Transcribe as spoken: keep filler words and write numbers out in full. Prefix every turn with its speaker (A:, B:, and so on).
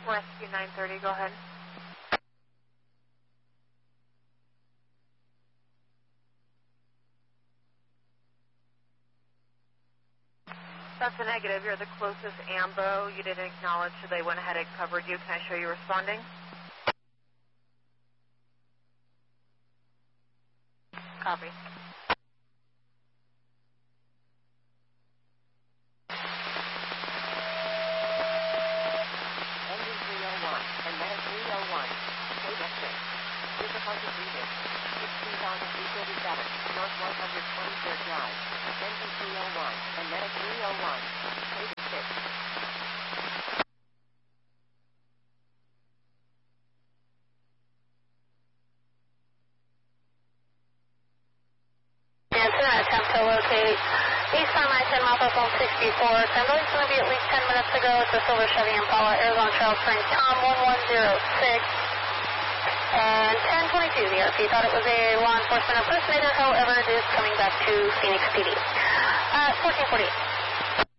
A: Rescue nine thirty, go ahead. That's a negative. You're the closest AMBO. You didn't acknowledge, so they went ahead and covered you. Can I show you responding? Copy.
B: Engine three oh one, and Meta three oh one. State exit. Difficulty breathing. sixteen thousand two hundred thirty-seven, North one hundred twenty-third Drive. Engine three oh one, and Meta three oh one. State exit.
C: Attempt to locate eastbound I ten Mapa phone sixty-four. So I believe it's going to be at least ten minutes ago. It's a silver Chevy Impala, Arizona Trail Springs, Tom one one zero six. And ten twenty-two, the R P thought it was a law enforcement impersonator. However, it is coming back to Phoenix P D. Uh, fourteen forty-eight.